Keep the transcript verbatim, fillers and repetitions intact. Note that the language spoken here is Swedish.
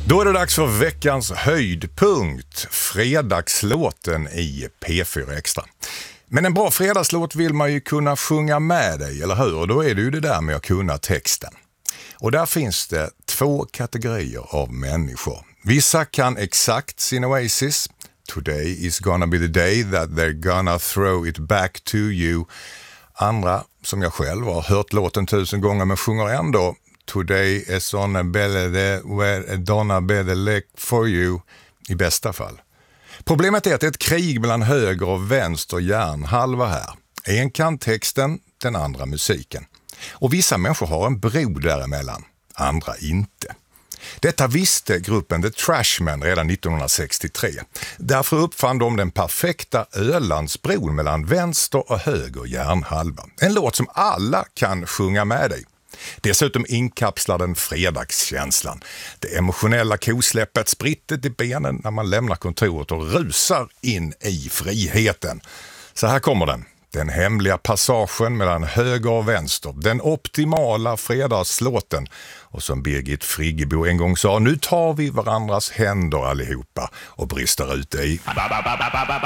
Då är det dags för veckans höjdpunkt, fredagslåten i P fyra Extra. Men en bra fredagslåt vill man ju kunna sjunga med dig, eller hur? Och då är det ju det där med att kunna texten. Och där finns det två kategorier av människor. Vissa kan exakt sin Oasis. Today is gonna be the day that they're gonna throw it back to you. Andra, som jag själv har hört låten tusen gånger men sjunger ändå. Today is on a belly where a donna better look for you, i bästa fall. Problemet är att det är ett krig mellan höger och vänster hjärnhalva här. En kan texten, den andra musiken. Och vissa människor har en bro däremellan, andra inte. Detta visste gruppen The Trashmen redan nittonhundrasextiotre. Därför uppfann de den perfekta Ölandsbron mellan vänster och höger hjärnhalva. En låt som alla kan sjunga med dig. Dessutom inkapslar den fredagskänslan. Det emotionella kosläppet, sprittet i benen när man lämnar kontoret och rusar in i friheten. Så här kommer den. Den hemliga passagen mellan höger och vänster. Den optimala fredagslåten. Och som Birgit Friggebo en gång sa, nu tar vi varandras händer allihopa och brister ut i...